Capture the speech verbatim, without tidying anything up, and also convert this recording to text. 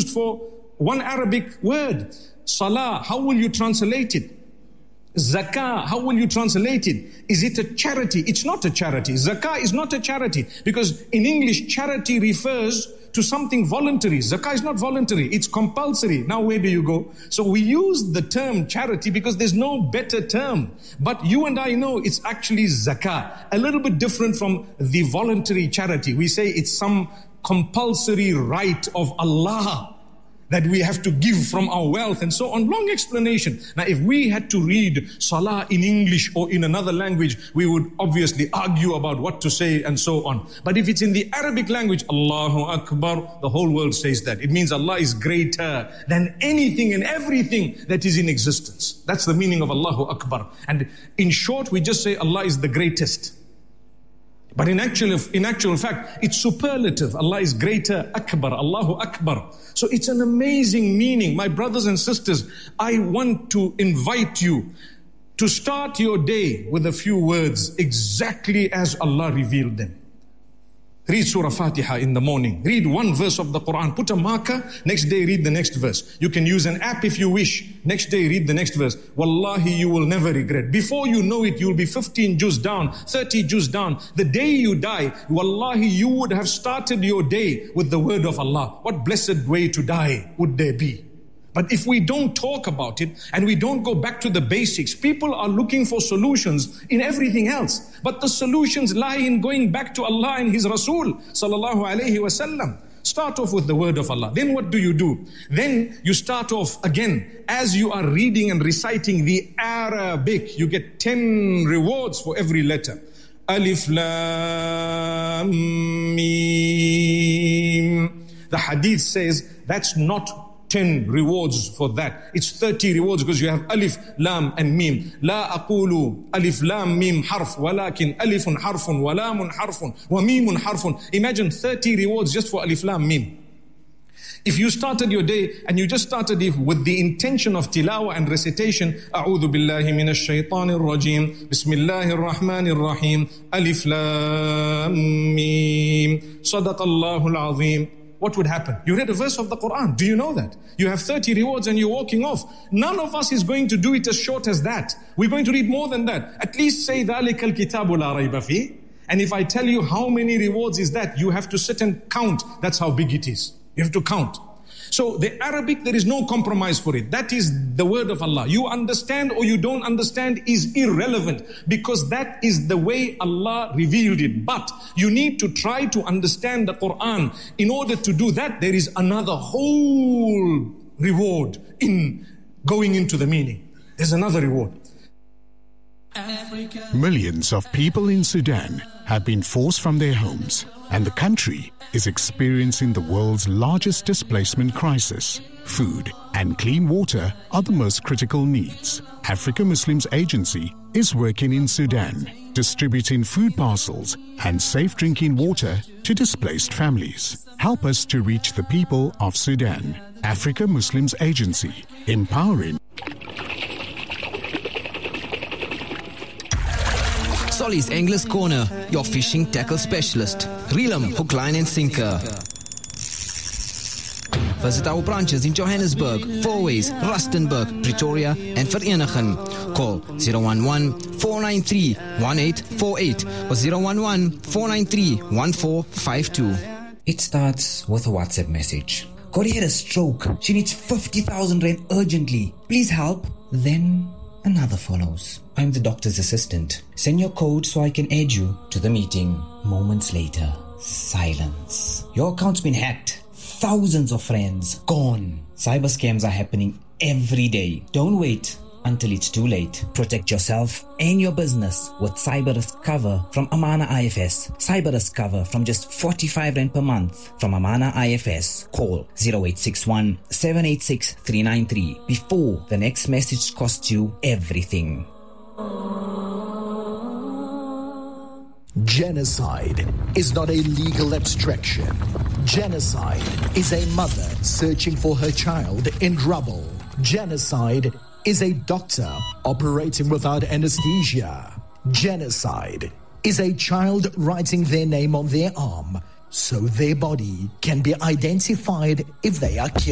for one Arabic word. Salah, how will you translate it? Zakah, how will you translate it? Is it a charity? It's not a charity. Zakah is not a charity, because in English, charity refers to something voluntary. Zakah is not voluntary, it's compulsory. Now where do you go? So we use the term charity because there's no better term. But you and I know it's actually zakah. A little bit different from the voluntary charity. We say it's some compulsory right of Allah that we have to give from our wealth and so on. Long explanation. Now, if we had to read Salah in English or in another language, we would obviously argue about what to say and so on. But if it's in the Arabic language, Allahu Akbar, the whole world says that. It means Allah is greater than anything and everything that is in existence. That's the meaning of Allahu Akbar. And in short, we just say Allah is the greatest. But in actual, in actual fact, it's superlative. Allah is greater, Akbar, Allahu Akbar. So it's an amazing meaning. My brothers and sisters, I want to invite you to start your day with a few words exactly as Allah revealed them. Read Surah Fatiha in the morning. Read one verse of the Quran. Put a marker. Next day, read the next verse. You can use an app if you wish. Next day, read the next verse. Wallahi, you will never regret. Before you know it, you'll be fifteen juz down, thirty juz down. The day you die, wallahi, you would have started your day with the word of Allah. What blessed way to die would there be? But if we don't talk about it and we don't go back to the basics, people are looking for solutions in everything else. But the solutions lie in going back to Allah and His Rasul sallallahu alayhi wasallam. Start off with the word of Allah. Then what do you do? Then you start off again. As you are reading and reciting the Arabic, you get ten rewards for every letter. Alif Lam Mim. The hadith says that's not ten rewards for that. It's thirty rewards because you have alif, lam and mim. La aqulu alif, lam, mim harf, walakin alifun harfun, wa lamun harfun, wa mimun harfun. Imagine thirty rewards just for alif, lam, mim. If you started your day and you just started it with the intention of tilawah and recitation, A'udhu billahi minash shaitanir rajim, Bismillahir rahmanir rahim, alif, lam, mim, Sadaqallahul azim. What would happen? You read a verse of the Quran. Do you know that? You have thirty rewards and you're walking off. None of us is going to do it as short as that. We're going to read more than that. At least say, ذَلِكَ الْكِتَابُ لَا رَيْبَ فِيهِ. And if I tell you how many rewards is that, you have to sit and count. That's how big it is. You have to count. So the Arabic, there is no compromise for it. That is the word of Allah. You understand or you don't understand is irrelevant, because that is the way Allah revealed it. But you need to try to understand the Quran. In order to do that, there is another whole reward in going into the meaning. There's another reward. Millions of people in Sudan have been forced from their homes, and the country is experiencing the world's largest displacement crisis. Food and clean water are the most critical needs. Africa Muslims Agency is working in Sudan, distributing food parcels and safe drinking water to displaced families. Help us to reach the people of Sudan. Africa Muslims Agency, empowering. Solly's Anglers Corner, your fishing tackle specialist. Reel 'em, hook, line and sinker. Visit our branches in Johannesburg, Fourways, Rustenburg, Pretoria and Vereeniging. Call zero one one, four nine three, one eight four eight or zero one one, four nine three, one four five two. It starts with a WhatsApp message. Corey had a stroke. She needs fifty thousand rand urgently. Please help. Then another follows. I'm the doctor's assistant. Send your code so I can add you to the meeting. Moments later, silence. Your account's been hacked. Thousands of friends gone. Cyber scams are happening every day. Don't wait until it's too late. Protect yourself and your business with cyber risk cover from Amana I F S. Cyber risk cover from just forty-five rand per month from Amana I F S. Call zero eight six one, seven eight six, three nine three before the next message costs you everything. Genocide is not a legal abstraction. Genocide is a mother searching for her child in rubble. Genocide is a doctor operating without anesthesia. Genocide is a child writing their name on their arm so their body can be identified if they are killed.